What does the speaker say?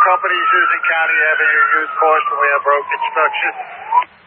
companies using County Avenue, use caution. We have road construction.